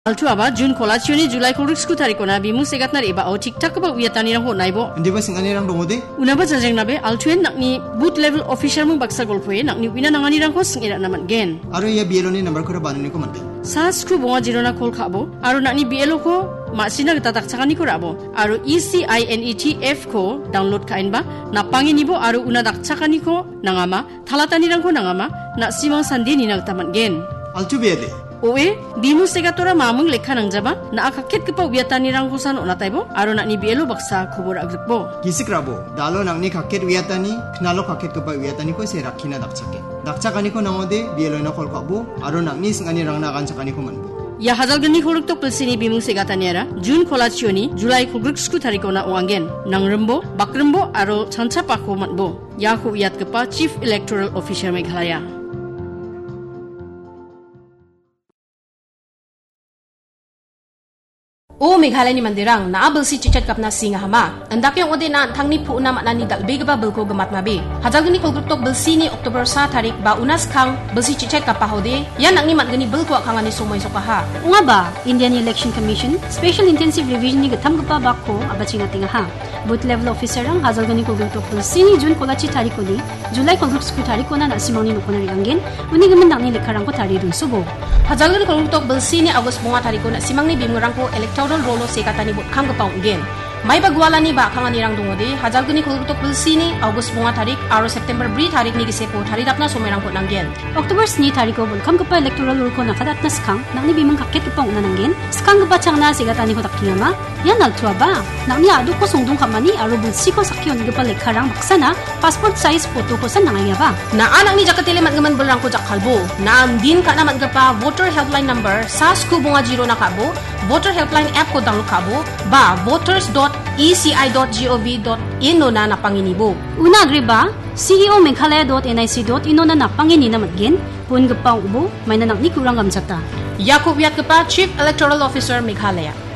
Altu aba Jun kolasioni Julai kolrik sku tarikona bimu segatnar iba o tiktak ba uyatani rang ho naibo ndiba singani rang dongode unaba jajeng nabe altuen nakni boot level official mung baksa golpoe nakni wina nangani rang ho singira naman gen aro ya bielo ni number kora banani ko mande sa skru bonga jirona kol khabo aro nakni bielo ko masina gata takchakani ko rabo aro ECINETF ko download kain ba napangi nibo aro una dakchakani ko nangama thalatani rang ko nangama na simang sandi ni nagtaman gen altu biede Oe, bimu segatora mamung lekha nangjaba na akakhet kepa uyatani rangkosan onataibo aro nakni bielo baksa khobor agrikbo gisikrabo dalo nangni kakhet uyatani knalo kakhet kepa uyatani ko se rakhina dakchakani ko nangode bielo na kol khabo aro nangni singani rangna ganchakani ko manbo ya hajalgani khoruktok pilsini bimu segataniara Jun kolachioni Julai khogruk sku tarikona oangen nangrembo bakrembo aro chancha pakho manbo ya khu uyat kepa Chief Electoral Officer Meghalaya O Meghalaya ni mandirang na abel si chichat kapna singa hama andak yung ode na thangni pu na manani dalbe gaba belko gamat mabe hajalgani kolgrutok belsi ni Oktober sa tarik ba unas khang belsi chichat kapahode yan ang ni matgani belko khangani sumoy sokaha unga ba Indian Election Commission Special Intensive Revision ni gatam gapa bakko abachinga tinga ha booth level officer ang hajalgani kolgrutok belsi ni Jun kolachi tariko ni Julai kolgruk sku tariko na simangni nukonari angin uni gaman nangni lekharang ko tari dun subo hajalgani kolgrutok belsi ni August bunga tariko na simangni bimurang ko electoral rolo sekatani bot khang gapang gen mai bagwala ni ba khangani rang dungode hajalgani kolgrutok belsi ni August bunga tarik aro September bri tarik ni gisepo taridapna somerang ko nanggen October ni tariko bol kham gapa electoral role ko nakadat na skang nangni bimang kakket gapang unananggen skang gapa changna segatani ko takkingama yan altua ba nangni adu ko songdung kamani aro bulsi ko sakyon gapa lekharang baksana passport size photo ko san nangaya ba na anang ni jakatile matgaman bolrang ko jakkalbo na din ka na matgapa voter helpline number sa sku bunga 0 na kabo voter helpline app ko download kabo ba voters.eci.gov.in no na napanginibo una agri ba CEO meghalaya.nic.in no na napangini na matgen pun gapang ubo may nanak ni kurang gamsata Yakub Yat Chief Electoral Officer Meghalaya